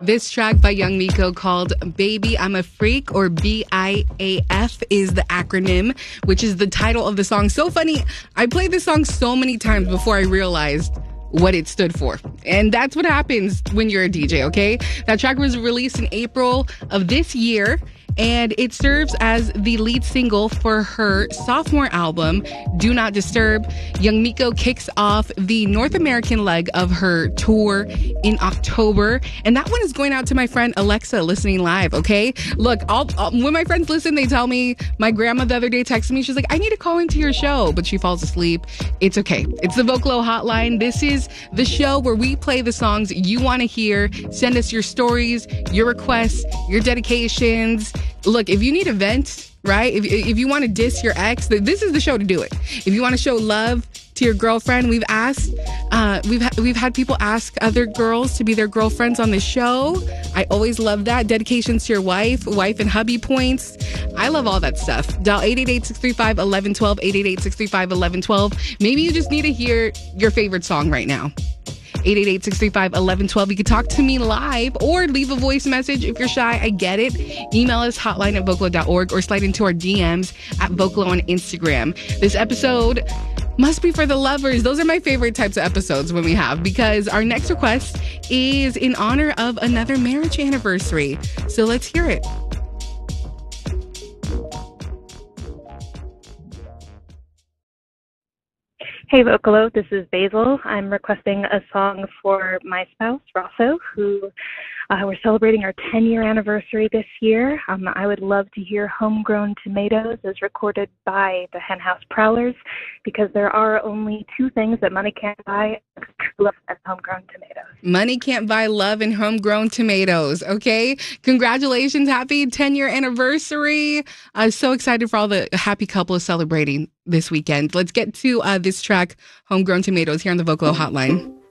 This track by Young Miko called Baby I'm a Freak, or BIAF is the acronym, which is the title of the song. So funny. I played this song so many times before I realized what it stood for. And that's what happens when you're a DJ, okay? That track was released in April of this year, and it serves as the lead single for her sophomore album, Do Not Disturb. Young Miko kicks off the North American leg of her tour in October, and that one is going out to my friend Alexa listening live, okay? Look, when my friends listen, they tell me, my grandma the other day texted me, she's like, I need to call into your show, but she falls asleep. It's okay. It's the Vocalo Hotline. This is the show where we play the songs you want to hear. Send us your stories, your requests, your dedications. Look, if you need a vent, right? If you want to diss your ex, this is the show to do it. If you want to show love to your girlfriend, we've had people ask other girls to be their girlfriends on the show. I always love that. Dedications to your wife and hubby points. I love all that stuff. Dial 888-635-1112, 888-635-1112. Maybe you just need to hear your favorite song right now. 888-635-1112. You can talk to me live or leave a voice message if you're shy. I get it. Email us hotline@vocalo.org or slide into our DMs at Vocalo on Instagram. This episode must be for the lovers. Those are my favorite types of episodes when we have, because our next request is in honor of another marriage anniversary. So let's hear it. Hey Vocalo, this is Basil. I'm requesting a song for my spouse, Rosso, who we're celebrating our 10-year anniversary this year. I would love to hear Homegrown Tomatoes as recorded by the Henhouse Prowlers, because there are only two things that money can't buy: true love and homegrown tomatoes. Money can't buy love and homegrown tomatoes, okay? Congratulations. Happy 10-year anniversary. I'm so excited for all the happy couples celebrating this weekend. Let's get to this track, Homegrown Tomatoes, here on the Vocalo Hotline.